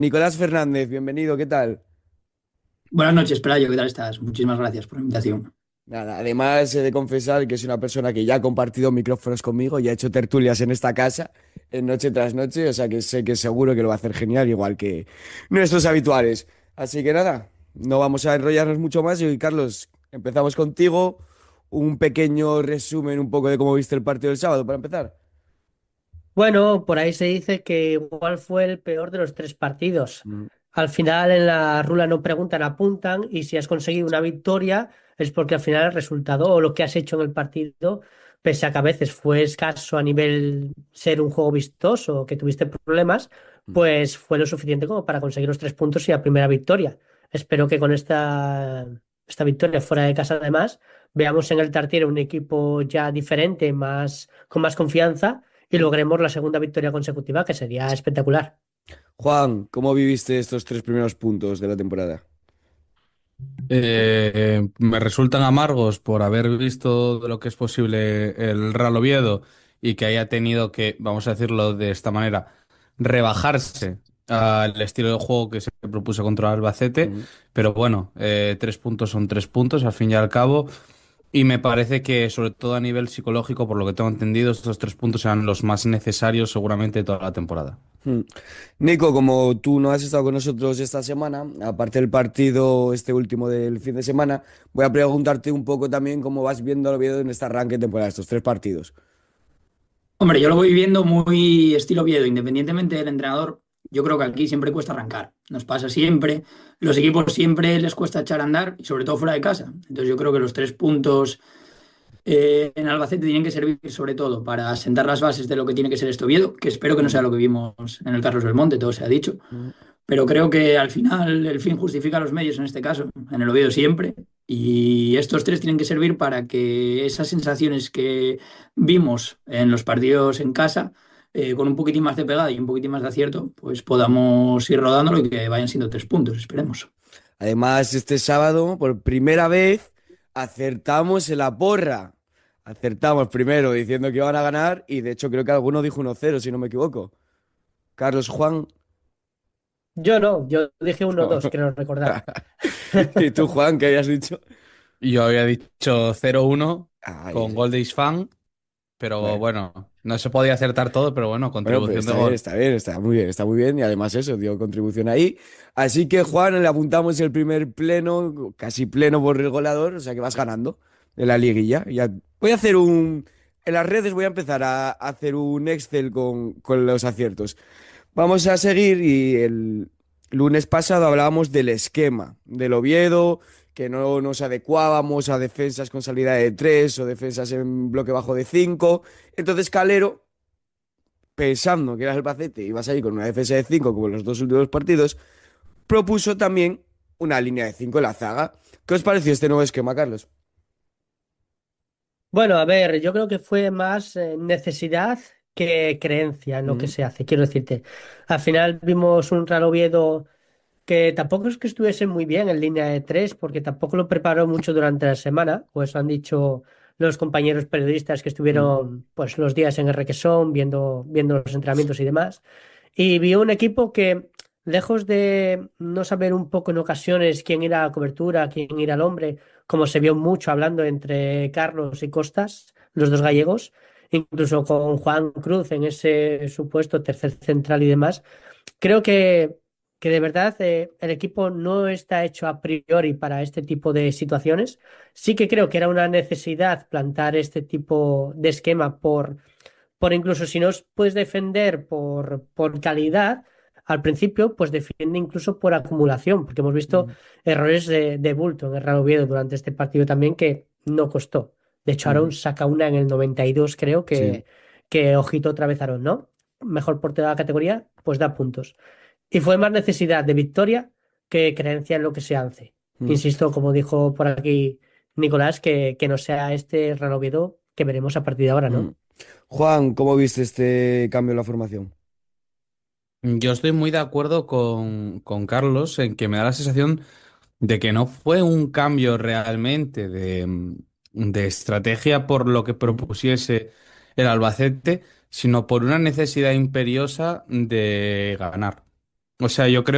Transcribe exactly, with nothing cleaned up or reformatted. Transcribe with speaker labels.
Speaker 1: Nicolás Fernández, bienvenido, ¿qué tal?
Speaker 2: Buenas noches, Pelayo, ¿qué tal estás? Muchísimas gracias por la invitación.
Speaker 1: Nada, además he de confesar que es una persona que ya ha compartido micrófonos conmigo y ha hecho tertulias en esta casa, en noche tras noche, o sea que sé que seguro que lo va a hacer genial, igual que nuestros habituales. Así que nada, no vamos a enrollarnos mucho más y Carlos, empezamos contigo. Un pequeño resumen un poco de cómo viste el partido del sábado, para empezar.
Speaker 3: Bueno, por ahí se dice que igual fue el peor de los tres partidos.
Speaker 1: Mm,
Speaker 3: Al final en la rula no preguntan, apuntan y si has conseguido una victoria es porque al final el resultado o lo que has hecho en el partido, pese a que a veces fue escaso a nivel ser un juego vistoso o que tuviste problemas,
Speaker 1: mm.
Speaker 3: pues fue lo suficiente como para conseguir los tres puntos y la primera victoria. Espero que con esta, esta victoria fuera de casa además veamos en el Tartiere un equipo ya diferente, más, con más confianza y logremos la segunda victoria consecutiva, que sería espectacular.
Speaker 1: Juan, ¿cómo viviste estos tres primeros puntos de la temporada?
Speaker 4: Eh, me resultan amargos por haber visto de lo que es posible el Real Oviedo y que haya tenido que, vamos a decirlo de esta manera, rebajarse al estilo de juego que se propuso contra el Albacete.
Speaker 1: Mm.
Speaker 4: Pero bueno, eh, tres puntos son tres puntos al fin y al cabo. Y me parece que, sobre todo a nivel psicológico, por lo que tengo entendido, estos tres puntos serán los más necesarios seguramente de toda la temporada.
Speaker 1: Mm. Nico, como tú no has estado con nosotros esta semana, aparte del partido este último del fin de semana, voy a preguntarte un poco también cómo vas viendo al Oviedo en este arranque de temporada, estos tres partidos.
Speaker 2: Hombre, yo lo voy viendo muy estilo Oviedo, independientemente del entrenador. Yo creo que aquí siempre cuesta arrancar. Nos pasa siempre. Los equipos siempre les cuesta echar a andar y sobre todo fuera de casa. Entonces yo creo que los tres puntos eh, en Albacete tienen que servir sobre todo para sentar las bases de lo que tiene que ser este Oviedo, que espero que no sea
Speaker 1: Mm,
Speaker 2: lo que vimos en el Carlos Belmonte, todo se ha dicho.
Speaker 1: mm.
Speaker 2: Pero creo que al final el fin justifica los medios en este caso, en el Oviedo siempre. Y estos tres tienen que servir para que esas sensaciones que vimos en los partidos en casa, eh, con un poquitín más de pegada y un poquitín más de acierto, pues podamos ir rodándolo y que vayan siendo tres puntos, esperemos.
Speaker 1: Además, este sábado, por primera vez, acertamos en la porra. Acertamos primero diciendo que iban a ganar y de hecho creo que alguno dijo uno cero, si no me equivoco. Carlos, Juan.
Speaker 3: Yo no, yo dije uno dos, creo recordar.
Speaker 1: ¿Y tú, Juan, qué habías dicho?
Speaker 4: Yo había dicho cero uno con
Speaker 1: Ay,
Speaker 4: gol de Isfán. Pero
Speaker 1: bueno.
Speaker 4: bueno, no se podía acertar todo, pero bueno,
Speaker 1: Bueno, pues
Speaker 4: contribución de
Speaker 1: está bien,
Speaker 4: gol.
Speaker 1: está bien, está muy bien, está muy bien. Y además eso, dio contribución ahí. Así que, Juan, le apuntamos el primer pleno, casi pleno por el goleador, o sea que vas ganando en la liguilla. Ya voy a hacer un... En las redes voy a empezar a a hacer un Excel con, con los aciertos. Vamos a seguir y el lunes pasado hablábamos del esquema del Oviedo, que no nos adecuábamos a defensas con salida de tres o defensas en bloque bajo de cinco. Entonces Calero, pensando que era el Albacete y iba a salir con una defensa de cinco como en los dos últimos partidos, propuso también una línea de cinco en la zaga. ¿Qué os pareció este nuevo esquema, Carlos?
Speaker 3: Bueno, a ver, yo creo que fue más eh, necesidad que creencia en lo que
Speaker 1: Mm,
Speaker 3: se hace, quiero decirte. Al final vimos un Real Oviedo que tampoco es que estuviese muy bien en línea de tres, porque tampoco lo preparó mucho durante la semana, pues han dicho los compañeros periodistas que
Speaker 1: mm,
Speaker 3: estuvieron pues los días en el Requesón viendo, viendo los entrenamientos y demás. Y vi un equipo que, lejos de no saber un poco en ocasiones quién ir a la cobertura, quién ir al hombre, como se vio mucho hablando entre Carlos y Costas, los dos gallegos, incluso con Juan Cruz en ese supuesto tercer central y demás. Creo que, que de verdad eh, el equipo no está hecho a priori para este tipo de situaciones. Sí que creo que era una necesidad plantar este tipo de esquema por, por incluso si no os puedes defender por, por calidad, al principio, pues defiende incluso por acumulación, porque hemos visto
Speaker 1: mm,
Speaker 3: errores de, de bulto en el Real Oviedo durante este partido también que no costó. De hecho, Aarón
Speaker 1: mm.
Speaker 3: saca una en el noventa y dos, creo
Speaker 1: Sí.
Speaker 3: que, que ojito otra vez Aarón, ¿no? Mejor portero de la categoría, pues da puntos. Y fue más necesidad de victoria que creencia en lo que se hace.
Speaker 1: Mm,
Speaker 3: Insisto, como dijo por aquí Nicolás, que, que no sea este Real Oviedo que veremos a partir de ahora,
Speaker 1: mm.
Speaker 3: ¿no?
Speaker 1: Juan, ¿cómo viste este cambio en la formación?
Speaker 4: Yo estoy muy de acuerdo con, con Carlos en que me da la sensación de que no fue un cambio realmente de, de estrategia por lo que
Speaker 1: Mm,
Speaker 4: propusiese el Albacete, sino por una necesidad imperiosa de ganar. O sea, yo creo